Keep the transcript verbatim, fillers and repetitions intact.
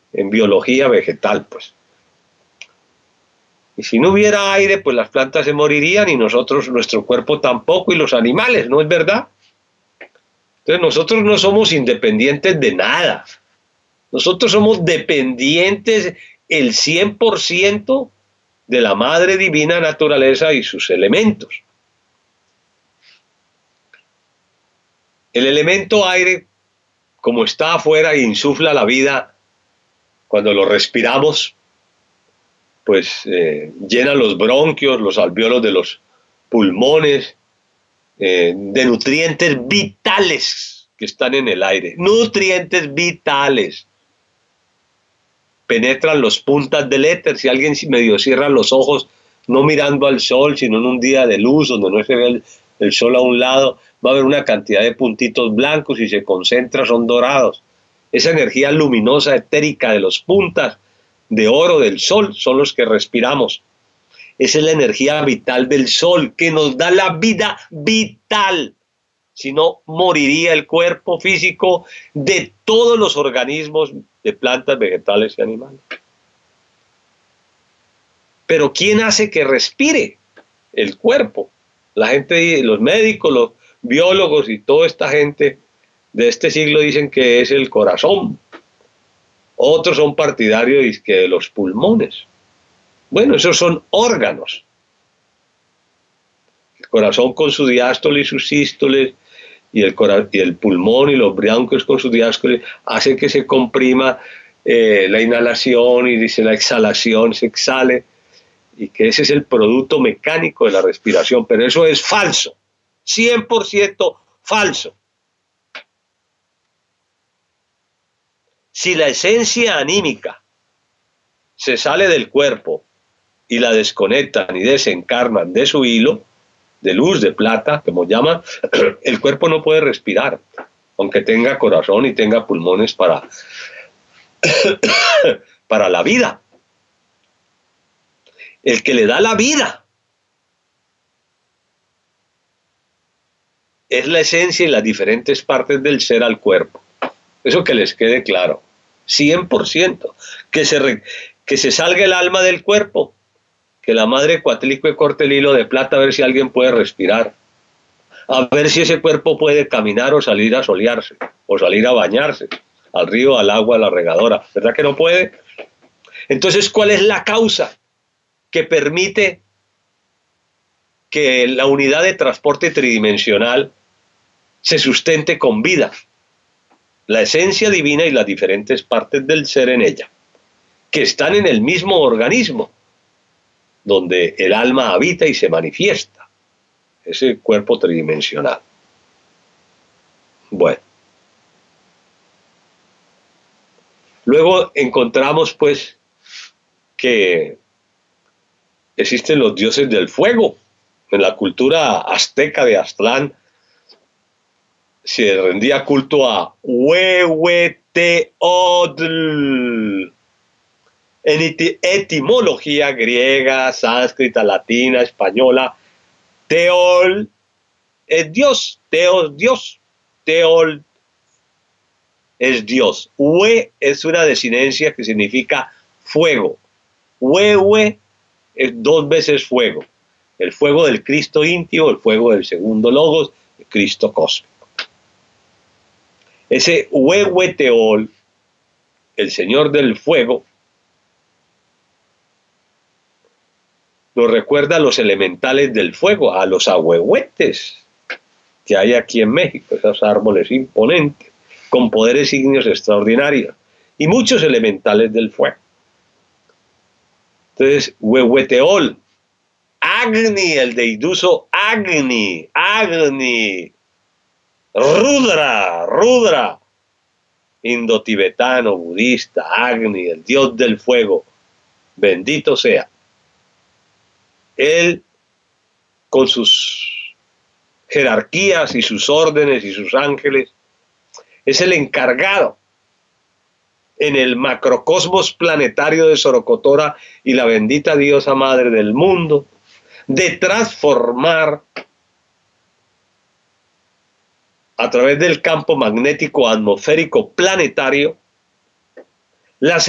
en biología vegetal, pues. Y si no hubiera aire, pues las plantas se morirían y nosotros, nuestro cuerpo tampoco, y los animales, ¿no es verdad? Entonces nosotros no somos independientes de nada. Nosotros somos dependientes el cien por ciento de la madre divina naturaleza y sus elementos. El elemento aire, como está afuera e insufla la vida, cuando lo respiramos, pues eh, llena los bronquios, los alvéolos de los pulmones, eh, de nutrientes vitales que están en el aire. Nutrientes vitales. Penetran los puntas del éter. Si alguien medio cierra los ojos, no mirando al sol, sino en un día de luz, donde no se ve el, el sol a un lado, va a haber una cantidad de puntitos blancos y se concentra, son dorados. Esa energía luminosa, etérica de los puntas de oro del sol son los que respiramos. Esa es la energía vital del sol que nos da la vida vital. Si no, moriría el cuerpo físico de todos los organismos de plantas, vegetales y animales. Pero ¿quién hace que respire? El cuerpo. La gente, los médicos, los biólogos y toda esta gente de este siglo dicen que es el corazón. Otros son partidarios de los pulmones. Bueno, esos son órganos. El corazón con su diástole y sus sístoles, y el, y el pulmón y los bronquios con sus diástoles, hace que se comprima eh, la inhalación y dice la exhalación, se exhale, y que ese es el producto mecánico de la respiración. Pero eso es falso, cien por ciento falso. Si la esencia anímica se sale del cuerpo y la desconectan y desencarnan de su hilo, de luz, de plata, como llaman, el cuerpo no puede respirar, aunque tenga corazón y tenga pulmones para, para la vida. El que le da la vida es la esencia y las diferentes partes del ser al cuerpo. Eso que les quede claro, cien por ciento. Que se, re, que se salga el alma del cuerpo, que la madre Coatlicue corte el hilo de plata a ver si alguien puede respirar, a ver si ese cuerpo puede caminar o salir a solearse, o salir a bañarse, al río, al agua, a la regadora. ¿Verdad que no puede? Entonces, ¿cuál es la causa que permite que la unidad de transporte tridimensional se sustente con vida? La esencia divina y las diferentes partes del ser en ella, que están en el mismo organismo, donde el alma habita y se manifiesta, ese cuerpo tridimensional. Bueno. Luego encontramos, pues, que existen los dioses del fuego. En la cultura azteca de Aztlán se rendía culto a Huehueteotl. En etimología griega, sánscrita, latina, española, Teol es Dios, Teos Dios, Teol es Dios. Hue es una desinencia que significa fuego. Huehue es dos veces fuego. El fuego del Cristo íntimo, el fuego del segundo logos, el Cristo cósmico. Ese Huehueteol, el Señor del fuego, nos recuerda a los elementales del fuego, a los ahuehuetes que hay aquí en México, esos árboles imponentes, con poderes ígneos extraordinarios, y muchos elementales del fuego. Entonces, Huehueteol, Agni, el deiduso Agni, Agni, Rudra, Rudra, indotibetano, budista, Agni, el dios del fuego, bendito sea. Él, con sus jerarquías y sus órdenes y sus ángeles, es el encargado en el macrocosmos planetario de Sorocotora y la bendita diosa madre del mundo, de transformar a través del campo magnético atmosférico planetario las